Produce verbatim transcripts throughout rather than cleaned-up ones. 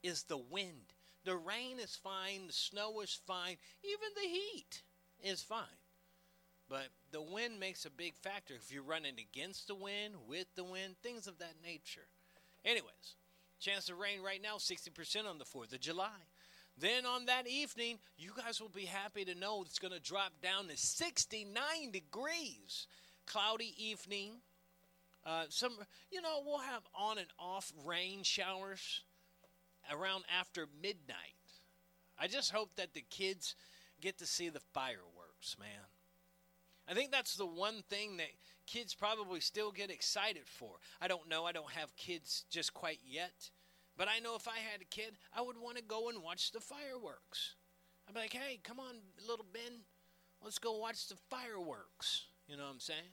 is the wind. The rain is fine, the snow is fine, even the heat is fine. But the wind makes a big factor if you're running against the wind, with the wind, things of that nature. Anyways, chance of rain right now, sixty percent on the fourth of July. Then on that evening, you guys will be happy to know it's going to drop down to sixty-nine degrees. Cloudy evening. Uh, some, you know, we'll have on and off rain showers around after midnight. I just hope that the kids get to see the fireworks, man. I think that's the one thing that kids probably still get excited for. I don't know. I don't have kids just quite yet. But I know if I had a kid, I would want to go and watch the fireworks. I'd be like, hey, come on, little Ben. Let's go watch the fireworks. You know what I'm saying?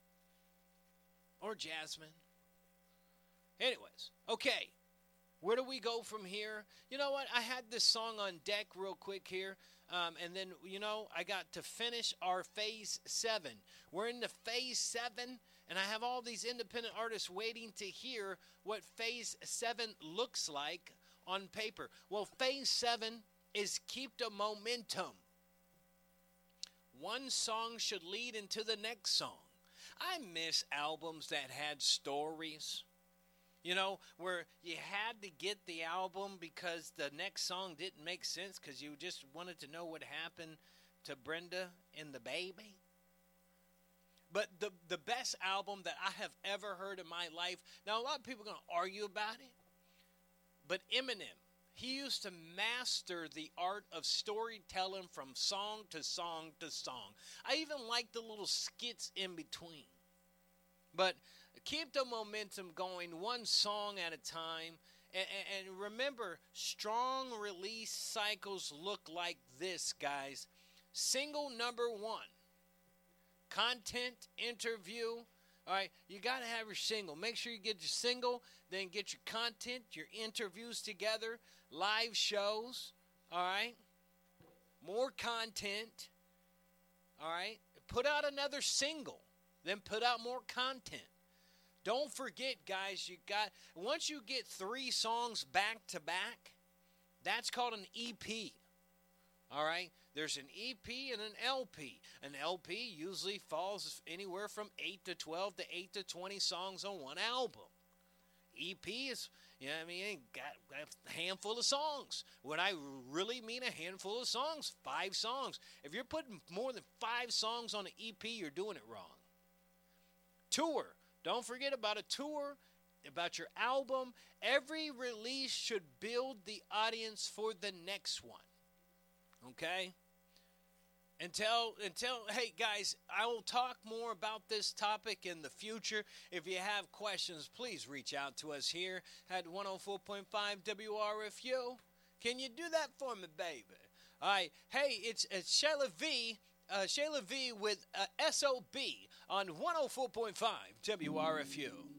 Or Jasmine. Anyways, okay. Where do we go from here? You know what? I had this song on deck real quick here. Um, and then, you know, I got to finish our Phase seven. We're in the Phase seven, and I have all these independent artists waiting to hear what Phase seven looks like on paper. Well, Phase seven is keep the momentum. One song should lead into the next song. I miss albums that had stories. You know, where you had to get the album because the next song didn't make sense because you just wanted to know what happened to Brenda and the baby. But the, the best album that I have ever heard in my life, now a lot of people are going to argue about it, but Eminem, he used to master the art of storytelling from song to song to song. I even like the little skits in between. But keep the momentum going one song at a time. And, and remember, strong release cycles look like this, guys. Single number one. Content, interview. All right, you got to have your single. Make sure you get your single, then get your content, your interviews together, live shows. All right. More content. All right. Put out another single. Then put out more content. Don't forget, guys, you got once you get three songs back to back, that's called an E P. All right? There's an E P and an L P. An L P usually falls anywhere from eight to twelve to eight to twenty songs on one album. E P is, you know what I mean, got, got a handful of songs. When I really mean a handful of songs, five songs. If you're putting more than five songs on an E P, you're doing it wrong. Tour. Don't forget about a tour, about your album. Every release should build the audience for the next one. Okay? Until, until, hey guys, I will talk more about this topic in the future. If you have questions, please reach out to us here at one oh four point five W R F U. Can you do that for me, baby? All right. Hey, it's, it's Shayla V. Uh, Shayla V with uh, S O B on one oh four point five W R F U.